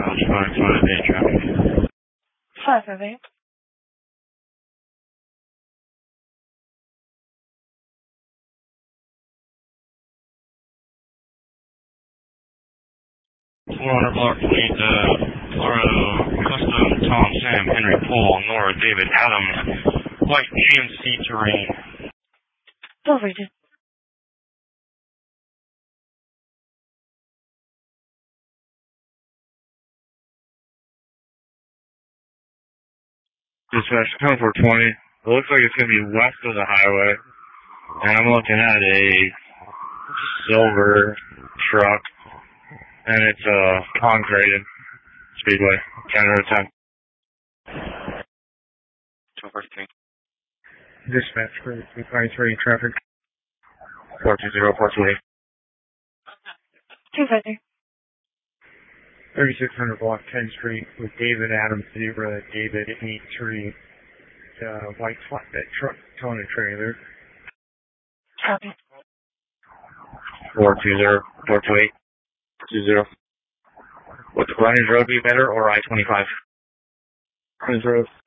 miles, 558 traffic. 558. Water block lead, Colorado Custom Tom Sam Henry Paul Nora David Adams White GMC terrain. Overrated. Dispatch 2420. It looks like it's going to be west of the highway, and I'm looking at a silver truck, and it's concreted speedway, 10 out of 10. 243. Dispatch for 253 traffic. 420, 428. 253. 3600 block 10th Street with David Adams, Zebra, David 83, white flatbed truck, towing a trailer. Copy. 420, 428, 20. Would the Frontage Road be better or I-25? Frontage Road.